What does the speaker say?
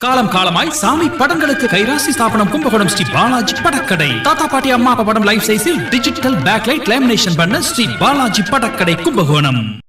காலம் காலமாய் சாமி படங்களுக்கு கைராசி ஸ்தாபனம் கும்பகோணம் ஸ்ரீ பாலாஜி படக்கடை. தாத்தா பாட்டி அம்மா அப்பா படம் லைஃப் சைஸில் டிஜிட்டல் பேக்லைட் லேமினேஷன் பண்ண ஸ்ரீ பாலாஜி படக்கடை கும்பகோணம்.